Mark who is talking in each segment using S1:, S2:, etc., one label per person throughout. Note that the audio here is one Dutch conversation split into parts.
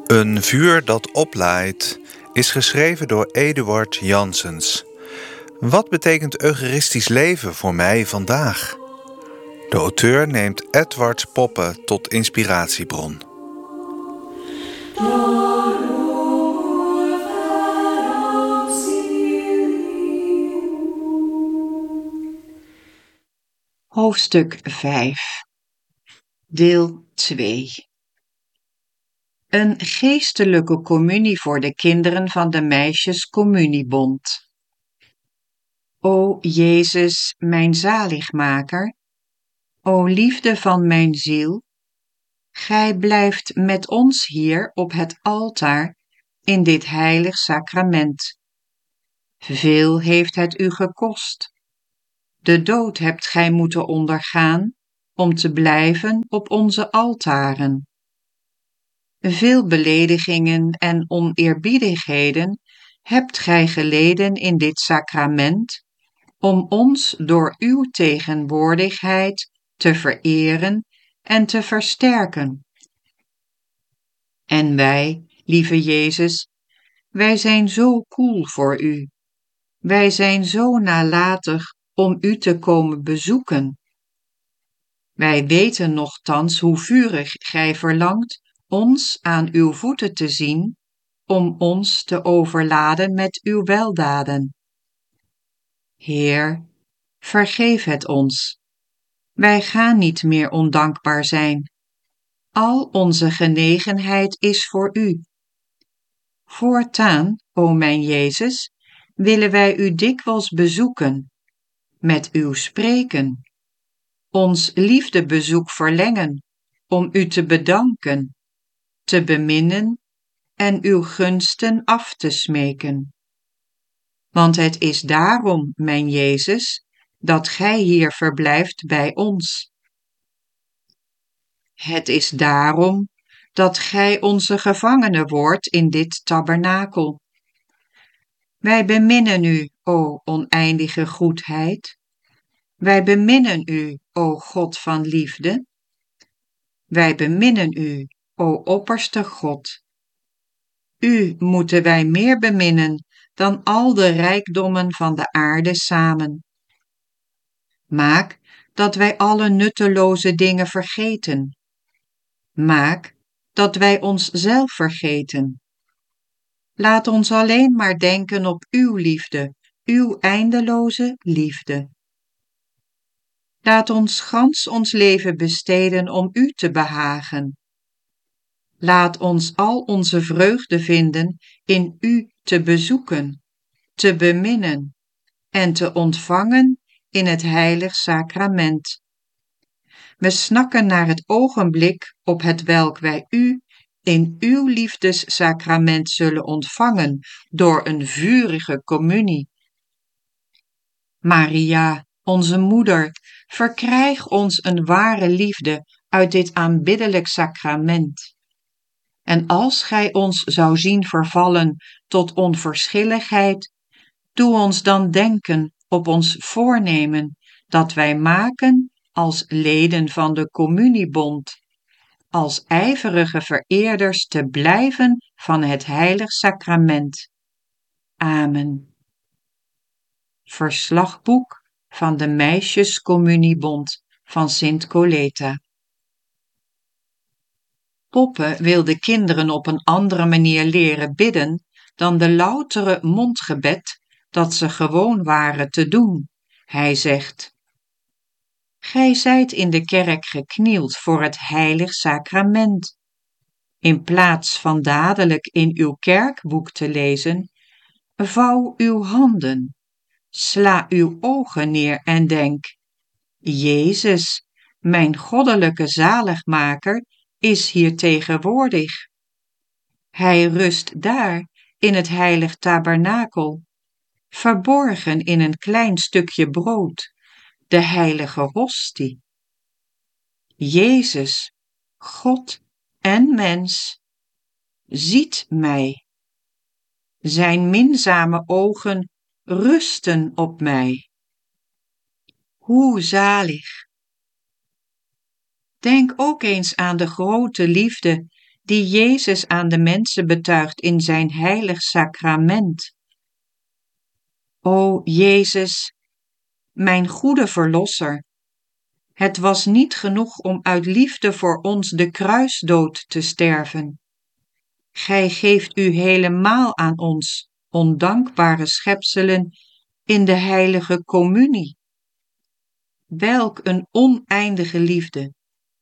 S1: Een vuur dat oplaait is geschreven door Eduard Janssens. Wat betekent eucharistisch leven voor mij vandaag? De auteur neemt Edwards Poppe tot inspiratiebron.
S2: Hoofdstuk 5, deel 2. Een geestelijke communie voor de kinderen van de Meisjescommuniebond. O Jezus, mijn zaligmaker, o liefde van mijn ziel, Gij blijft met ons hier op het altaar in dit heilig sacrament. Veel heeft het u gekost. De dood hebt gij moeten ondergaan om te blijven op onze altaren. Veel beledigingen en oneerbiedigheden hebt gij geleden in dit sacrament, om ons door uw tegenwoordigheid te vereren en te versterken. En wij, lieve Jezus, wij zijn zo koel voor u. Wij zijn zo nalatig om u te komen bezoeken. Wij weten nochtans hoe vurig gij verlangt ons aan uw voeten te zien, om ons te overladen met uw weldaden. Heer, vergeef het ons. Wij gaan niet meer ondankbaar zijn. Al onze genegenheid is voor u. Voortaan, o mijn Jezus, willen wij u dikwijls bezoeken, met uw spreken, ons liefdebezoek verlengen, om u te bedanken, te beminnen en uw gunsten af te smeken. Want het is daarom, mijn Jezus, dat gij hier verblijft bij ons. Het is daarom dat gij onze gevangene wordt in dit tabernakel. Wij beminnen u, o oneindige goedheid. Wij beminnen u, o God van liefde. Wij beminnen u, o opperste God. U moeten wij meer beminnen dan al de rijkdommen van de aarde samen. Maak dat wij alle nutteloze dingen vergeten. Maak dat wij onszelf vergeten. Laat ons alleen maar denken op uw liefde, uw eindeloze liefde. Laat ons gans ons leven besteden om u te behagen. Laat ons al onze vreugde vinden in u te bezoeken, te beminnen en te ontvangen in het heilig sacrament. We snakken naar het ogenblik op hetwelk wij u in uw liefdessacrament zullen ontvangen door een vurige communie. Maria, onze moeder, verkrijg ons een ware liefde uit dit aanbiddelijk sacrament. En als gij ons zou zien vervallen tot onverschilligheid, doe ons dan denken op ons voornemen dat wij maken als leden van de communiebond, als ijverige vereerders te blijven van het heilig sacrament. Amen. Verslagboek van de Meisjescommuniebond van Sint Coleta. Poppe wil de kinderen op een andere manier leren bidden dan de loutere mondgebed dat ze gewoon waren te doen. Hij zegt: Gij zijt in de kerk geknield voor het heilig sacrament. In plaats van dadelijk in uw kerkboek te lezen, vouw uw handen, sla uw ogen neer en denk: Jezus, mijn goddelijke zaligmaker, is hier tegenwoordig. Hij rust daar in het heilig tabernakel, verborgen in een klein stukje brood, de heilige hostie. Jezus, God en mens, ziet mij. Zijn minzame ogen rusten op mij. Hoe zalig! Denk ook eens aan de grote liefde die Jezus aan de mensen betuigt in zijn heilig sacrament. O Jezus, mijn goede verlosser, het was niet genoeg om uit liefde voor ons de kruisdood te sterven. Gij geeft u helemaal aan ons, ondankbare schepselen, in de heilige communie. Welk een oneindige liefde!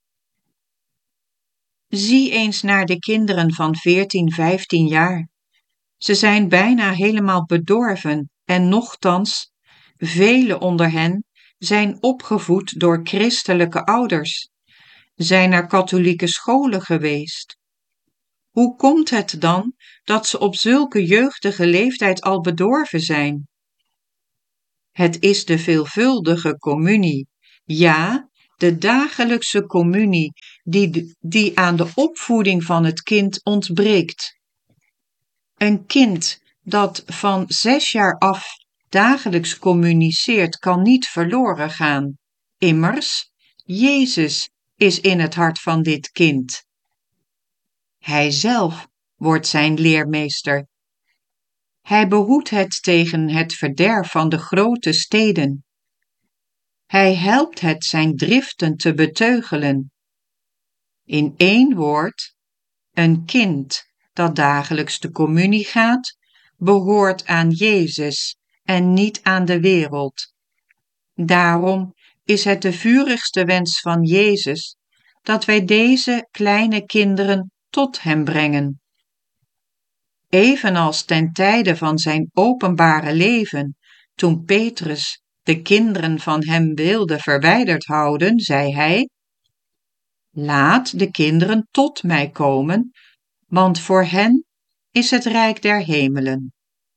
S2: Zie eens naar de kinderen van 14, 15 jaar. Ze zijn bijna helemaal bedorven en nochtans, velen onder hen zijn opgevoed door christelijke ouders, zijn naar katholieke scholen geweest. Hoe komt het dan dat ze op zulke jeugdige leeftijd al bedorven zijn? Het is de veelvuldige communie, ja, de dagelijkse communie die aan de opvoeding van het kind ontbreekt. Een kind dat van 6 jaar af dagelijks communiceert, kan niet verloren gaan. Immers, Jezus is in het hart van dit kind. Hij zelf wordt zijn leermeester. Hij behoedt het tegen het verderf van de grote steden. Hij helpt het zijn driften te beteugelen. In 1 woord, een kind dat dagelijks de communie gaat, behoort aan Jezus en niet aan de wereld. Daarom is het de vurigste wens van Jezus dat wij deze kleine kinderen tot hem brengen. Evenals ten tijde van zijn openbare leven, toen Petrus de kinderen van hem wilde verwijderd houden, zei hij: Laat de kinderen tot mij komen, want voor hen is het rijk der hemelen.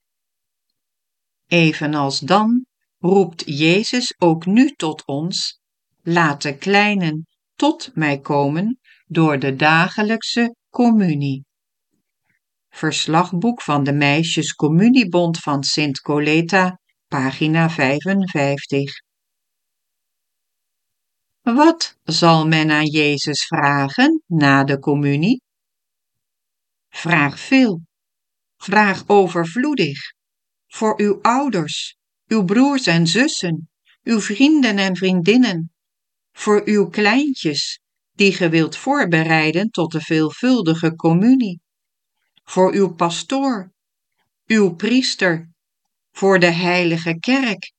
S2: Evenals dan roept Jezus ook nu tot ons: laat de kleinen tot mij komen door de dagelijkse communie. Verslagboek van de Meisjes Communiebond van Sint Coleta, pagina 55. Wat zal men aan Jezus vragen na de communie? Vraag veel, vraag overvloedig, voor uw ouders, uw broers en zussen, uw vrienden en vriendinnen, voor uw kleintjes, die ge wilt voorbereiden tot de veelvuldige communie, voor uw pastoor, uw priester, voor de heilige kerk.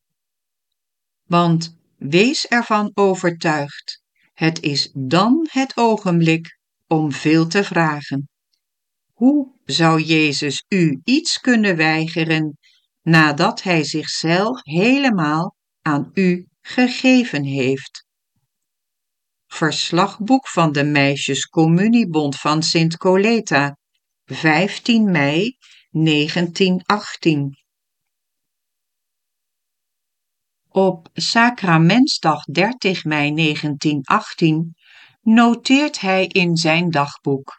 S2: Want wees ervan overtuigd, het is dan het ogenblik om veel te vragen. Hoe zou Jezus u iets kunnen weigeren nadat hij zichzelf helemaal aan u gegeven heeft? Verslagboek van de Meisjes Communiebond van Sint Coleta, 15 mei 1918. Op Sacramentsdag 30 mei 1918 noteert hij in zijn dagboek: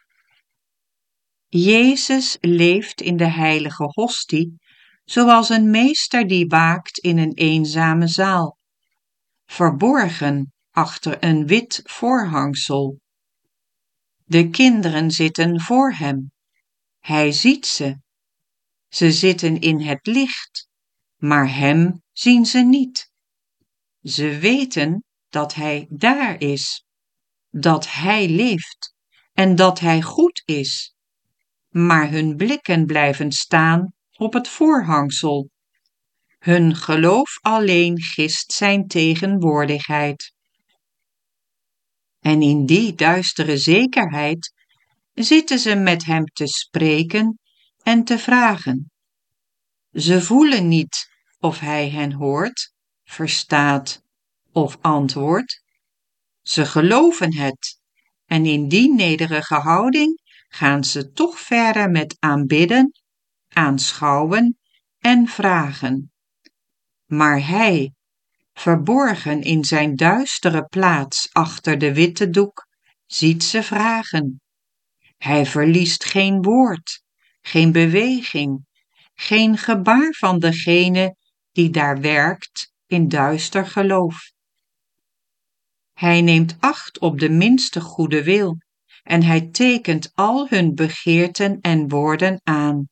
S2: Jezus leeft in de heilige hostie, zoals een meester die waakt in een eenzame zaal, verborgen achter een wit voorhangsel. De kinderen zitten voor hem. Hij ziet ze. Ze zitten in het licht, maar hem zien ze niet. Ze weten dat hij daar is, dat hij leeft en dat hij goed is. Maar hun blikken blijven staan op het voorhangsel. Hun geloof alleen gist zijn tegenwoordigheid. En in die duistere zekerheid zitten ze met hem te spreken en te vragen. Ze voelen niet of hij hen hoort, verstaat of antwoordt. Ze geloven het en in die nederige houding gaan ze toch verder met aanbidden, aanschouwen en vragen. Maar hij, verborgen in zijn duistere plaats achter de witte doek, ziet ze vragen. Hij verliest geen woord, geen beweging, geen gebaar van degene die daar werkt in duister geloof. Hij neemt acht op de minste goede wil en hij tekent al hun begeerten en woorden aan.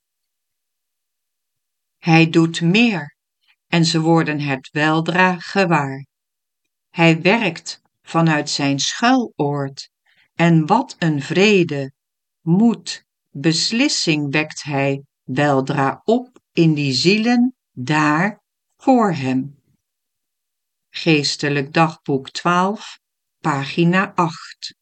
S2: Hij doet meer en ze worden het weldra gewaar. Hij werkt vanuit zijn schuiloord en wat een vrede, moed, beslissing wekt hij weldra op in die zielen daar voor hem. Geestelijk Dagboek 12, pagina 8.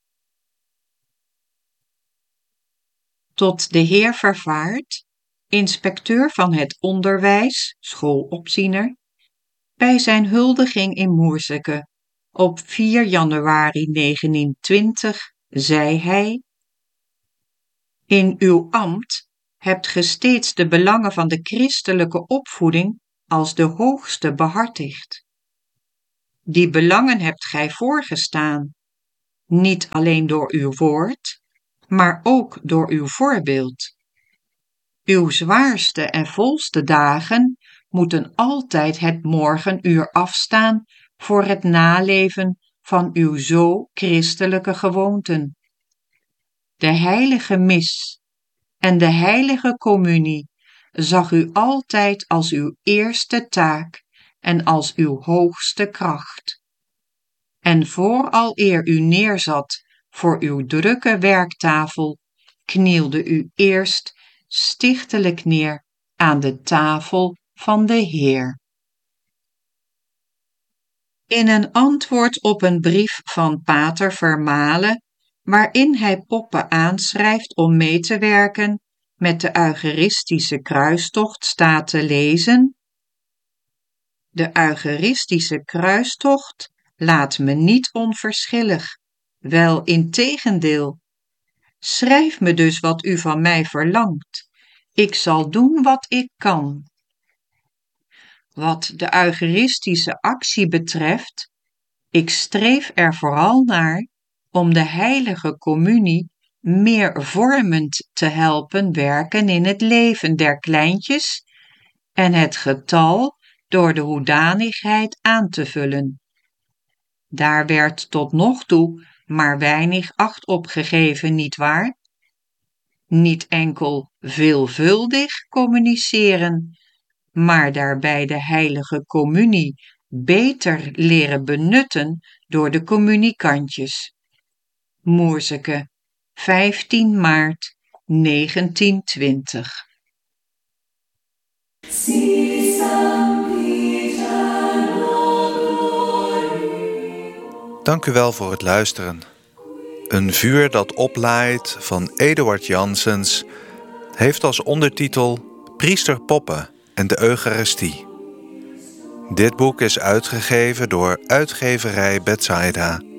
S2: Tot de Heer vervaart, inspecteur van het onderwijs, schoolopziener, bij zijn huldiging in Moerseke op 4 januari 1920 zei hij: In uw ambt hebt ge steeds de belangen van de christelijke opvoeding als de hoogste behartigd. Die belangen hebt gij voorgestaan, niet alleen door uw woord, maar ook door uw voorbeeld. Uw zwaarste en volste dagen moeten altijd het morgenuur afstaan voor het naleven van uw zo christelijke gewoonten. De heilige mis en de heilige communie zag u altijd als uw eerste taak en als uw hoogste kracht. En vooraleer u neerzat voor uw drukke werktafel, knielde u eerst stichtelijk neer aan de tafel van de Heer. In een antwoord op een brief van Pater Vermalen, waarin hij Poppe aanschrijft om mee te werken met de Eucharistische kruistocht, staat te lezen: De Eucharistische kruistocht laat me niet onverschillig, wel integendeel. Schrijf me dus wat u van mij verlangt. Ik zal doen wat ik kan. Wat de Eucharistische actie betreft, ik streef er vooral naar om de heilige communie meer vormend te helpen werken in het leven der kleintjes en het getal door de hoedanigheid aan te vullen. Daar werd tot nog toe maar weinig acht op gegeven, nietwaar? Niet enkel veelvuldig communiceren, maar daarbij de heilige communie beter leren benutten door de communicantjes. Moerseke, 15 maart 1920.
S1: Dank u wel voor het luisteren. Een vuur dat oplaait van Eduard Janssens heeft als ondertitel Priester Poppe en de Eucharistie. Dit boek is uitgegeven door uitgeverij Bethsaida.